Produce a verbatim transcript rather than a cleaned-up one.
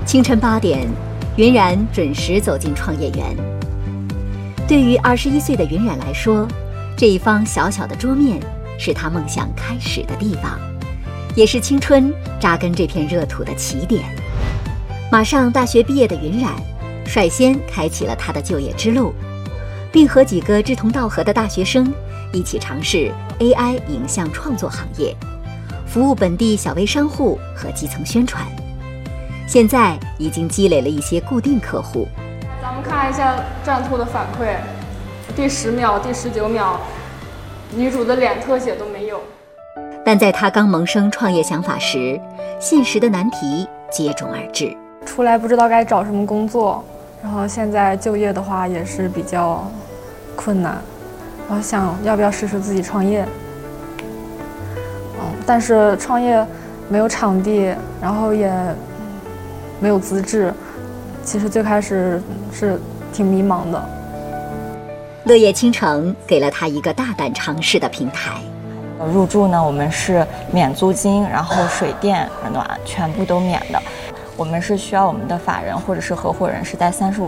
清晨八点，云冉准时走进创业园。对于二十一岁的云冉来说，这一方小小的桌面是她梦想开始的地方，也是青春扎根这片热土的起点。马上大学毕业的云冉率先开启了她的就业之路，并和几个志同道合的大学生一起尝试 A I 影像创作行业，服务本地小微商户和基层宣传。现在已经积累了一些固定客户。 咱们看一下战兔的反馈，第十秒、第十九秒，女主的脸特写都没有。 但在她刚萌生创业想法时，现实的难题接踵而至。 出来不知道该找什么工作，然后现在就业的话也是比较困难。我想要不要试试自己创业？嗯，但是创业没有场地，然后也没有资质，其实最开始是挺迷茫的。 乐业倾城给了他一个大胆尝试的平台。 入住呢，我们是免租金，然后水电暖全部都免的。我们是需要我们的法人或者是合伙人是在三十五